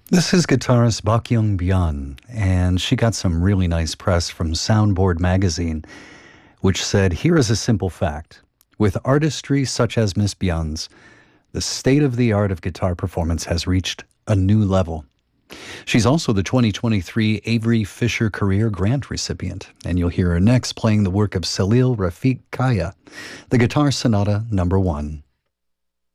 This is guitarist Bakyung Byeon, and she got some really nice press from Soundboard magazine, which said, "Here is a simple fact. With artistry such as Miss Byeon's, the state of the art of guitar performance has reached a new level." She's also the 2023 Avery Fisher Career Grant recipient, and you'll hear her next playing the work of Salil Rafiq Kaya, the Guitar Sonata No. 1.